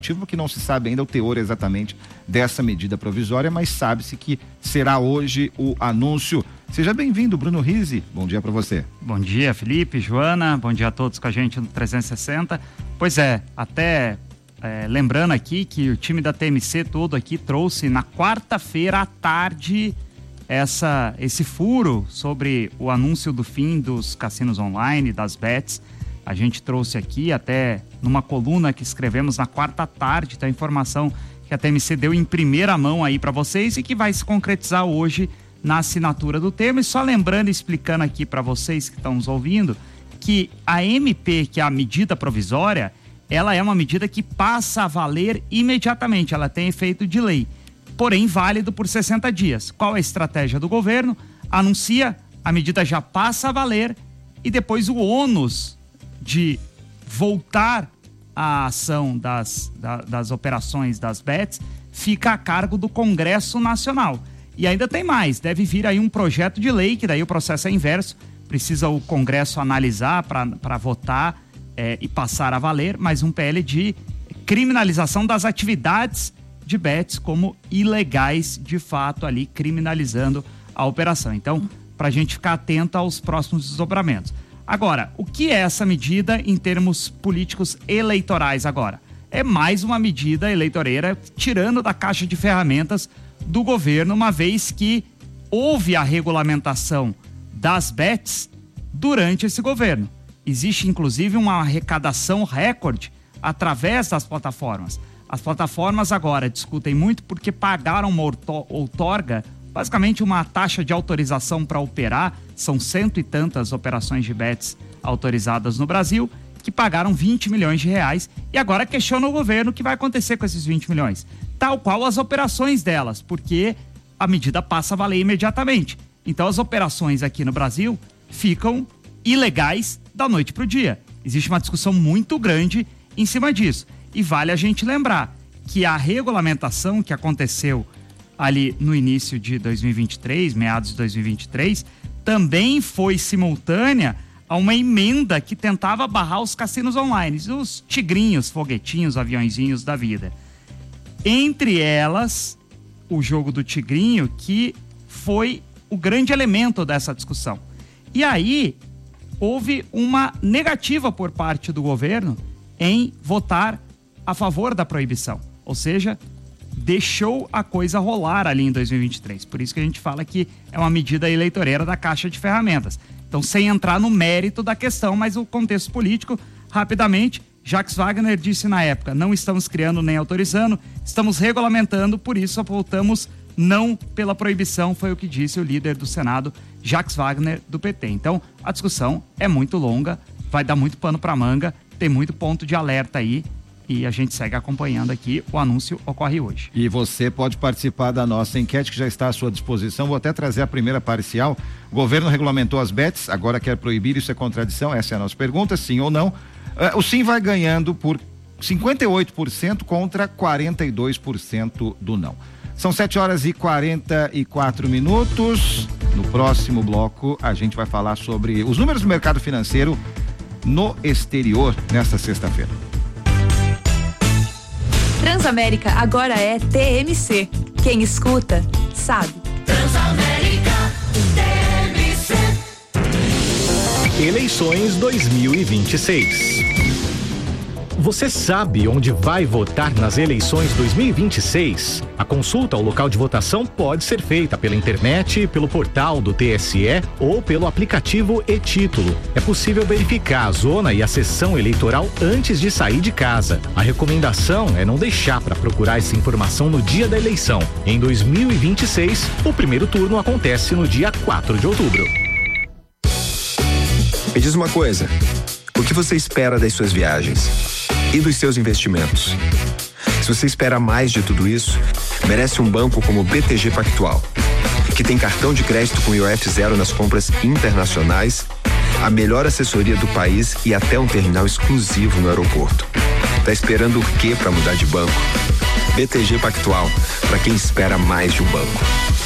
que não se sabe ainda o teor exatamente dessa medida provisória, mas sabe-se que será hoje o anúncio. Seja bem-vindo, Bruno Rizzi. Bom dia para você. Bom dia, Felipe, Joana. Bom dia a todos com a gente no 360. Pois é, lembrando aqui que o time da TMC todo aqui trouxe na quarta-feira à tarde esse furo sobre o anúncio do fim dos cassinos online, das bets. A gente trouxe aqui até numa coluna que escrevemos na quarta tarde, tá? A informação que a TMC deu em primeira mão aí para vocês e que vai se concretizar hoje na assinatura do termo. E só lembrando e explicando aqui para vocês que estão nos ouvindo que a MP, que é a medida provisória, ela é uma medida que passa a valer imediatamente, ela tem efeito de lei, porém válido por 60 dias. Qual é a estratégia do governo? Anuncia, a medida já passa a valer e depois o ônus de voltar à ação das operações das bets fica a cargo do Congresso Nacional. E ainda tem mais, deve vir aí um projeto de lei, que daí o processo é inverso, precisa o Congresso analisar para votar e passar a valer, mas um PL de criminalização das atividades de bets como ilegais, de fato, ali criminalizando a operação. Então, para a gente ficar atento aos próximos desdobramentos. Agora, o que é essa medida em termos políticos eleitorais agora? É mais uma medida eleitoreira tirando da caixa de ferramentas do governo, uma vez que houve a regulamentação das bets durante esse governo. Existe, inclusive, uma arrecadação recorde através das plataformas. As plataformas agora discutem muito porque pagaram uma outorga, basicamente uma taxa de autorização para operar, são 100 e tantas operações de bets autorizadas no Brasil, que pagaram 20 milhões de reais e agora questiona o governo o que vai acontecer com esses 20 milhões. Tal qual as operações delas, porque a medida passa a valer imediatamente. Então as operações aqui no Brasil ficam ilegais da noite para o dia. Existe uma discussão muito grande em cima disso. E vale a gente lembrar que a regulamentação que aconteceu ali no início de 2023, meados de 2023, também foi simultânea a uma emenda que tentava barrar os cassinos online, os tigrinhos, foguetinhos, aviãozinhos da vida. Entre elas, o jogo do tigrinho, que foi o grande elemento dessa discussão. E aí, houve uma negativa por parte do governo em votar a favor da proibição. Ou seja, deixou a coisa rolar ali em 2023. Por isso que a gente fala que é uma medida eleitoreira da caixa de ferramentas. Então, sem entrar no mérito da questão, mas o contexto político, rapidamente, Jacques Wagner disse na época, não estamos criando nem autorizando, estamos regulamentando, por isso votamos não pela proibição, foi o que disse o líder do Senado, Jacques Wagner, do PT. Então, a discussão é muito longa, vai dar muito pano para manga, tem muito ponto de alerta aí, e a gente segue acompanhando aqui, o anúncio ocorre hoje. E você pode participar da nossa enquete que já está à sua disposição, vou até trazer a primeira parcial. O governo regulamentou as bets, agora quer proibir, isso é contradição? Essa é a nossa pergunta, sim ou não? O sim vai ganhando por 58% contra 42% do não. São 7h44. No próximo bloco a gente vai falar sobre os números do mercado financeiro no exterior nesta sexta-feira. Transamérica agora é TMC. Quem escuta, sabe. Transamérica, TMC. Eleições 2026. Você sabe onde vai votar nas eleições 2026? A consulta ao local de votação pode ser feita pela internet, pelo portal do TSE ou pelo aplicativo e-Título. É possível verificar a zona e a sessão eleitoral antes de sair de casa. A recomendação é não deixar para procurar essa informação no dia da eleição. Em 2026, o primeiro turno acontece no dia 4 de outubro. Me diz uma coisa, o que você espera das suas viagens? E dos seus investimentos? Se você espera mais de tudo isso, merece um banco como o BTG Pactual, que tem cartão de crédito com IOF zero nas compras internacionais, a melhor assessoria do país e até um terminal exclusivo no aeroporto. Tá esperando o quê para mudar de banco? BTG Pactual, para quem espera mais de um banco.